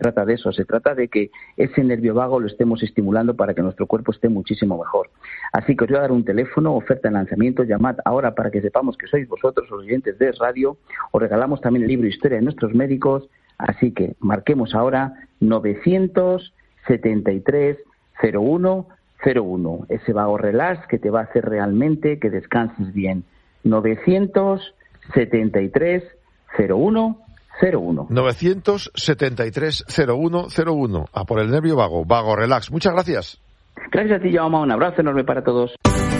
trata de eso, se trata de que ese nervio vago lo estemos estimulando para que nuestro cuerpo esté muchísimo mejor. Así que os voy a dar un teléfono, oferta de lanzamiento, llamad ahora para que sepamos que sois vosotros, los oyentes de radio. Os regalamos también el libro Historia de nuestros médicos, así que marquemos ahora 973 0101, ese vago relax que te va a hacer realmente que descanses bien. 973 0101. 973 0101. A por el nervio vago, vago relax. Muchas gracias. Gracias a ti, Jaume. Un abrazo enorme para todos.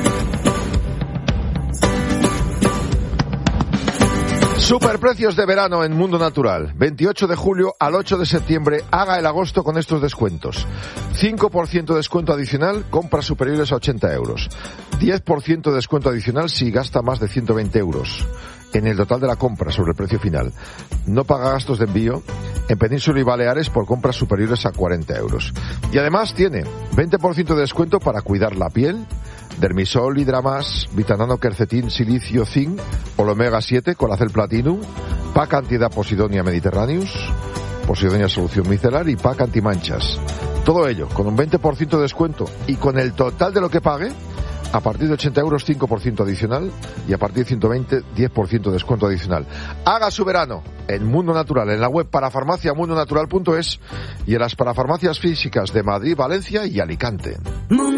Superprecios de verano en Mundo Natural. 28 de julio al 8 de septiembre. Haga el agosto con estos descuentos. 5% de descuento adicional, compras superiores a 80 euros. 10% de descuento adicional si gasta más de 120 euros en el total de la compra sobre el precio final. No paga gastos de envío en Península y Baleares por compras superiores a 40 euros. Y además tiene 20% de descuento para cuidar la piel, Dermisol, Hidramas, Vitanano, Quercetin, Silicio, Zinc, Omega 7, Colacel Platinum, Pack Antiedad Posidonia Mediterraneus, Posidonia Solución Micelar y Pack Antimanchas. Todo ello con un 20% de descuento y con el total de lo que pague. A partir de 80 euros, 5% adicional, y a partir de 120, 10% de descuento adicional. Haga su verano en Mundo Natural, en la web parafarmaciamundonatural.es y en las parafarmacias físicas de Madrid, Valencia y Alicante.